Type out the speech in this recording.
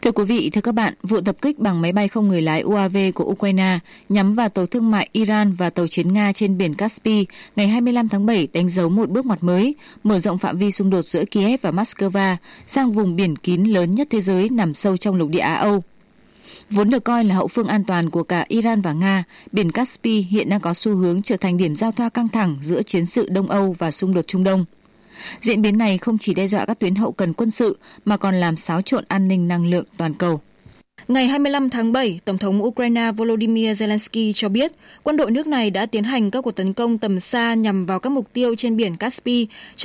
Thưa quý vị, thưa các bạn, vụ tập kích bằng máy bay không người lái UAV của Ukraine nhắm vào tàu thương mại Iran và tàu chiến Nga trên biển Caspi ngày 25 tháng 7 đánh dấu một bước ngoặt mới, mở rộng phạm vi xung đột giữa Kiev và Moscow sang vùng biển kín lớn nhất thế giới nằm sâu trong lục địa Á-Âu. Vốn được coi là hậu phương an toàn của cả Iran và Nga, biển Caspi hiện đang có xu hướng trở thành điểm giao thoa căng thẳng giữa chiến sự Đông Âu và xung đột Trung Đông. Diễn biến này không chỉ đe dọa các tuyến hậu cần quân sự mà còn làm xáo trộn an ninh năng lượng toàn cầu. Ngày 25 tháng 7, Tổng thống Ukraine Volodymyr Zelensky cho biết quân đội nước này đã tiến hành các cuộc tấn công tầm xa nhằm vào các mục tiêu trên biển Caspi